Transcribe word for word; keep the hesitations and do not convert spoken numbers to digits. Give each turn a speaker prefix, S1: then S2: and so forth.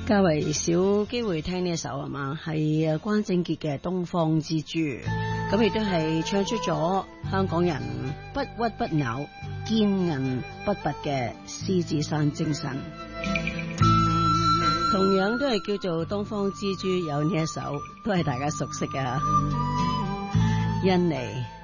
S1: 較為少機會聽呢一首係嘛，係關正傑嘅《東方之珠》，咁亦都係唱出咗香港人不屈不撓、堅韌不拔嘅獅子山精神。同樣都係叫做《東方之珠》，有呢一首都係大家熟悉嘅《印尼》。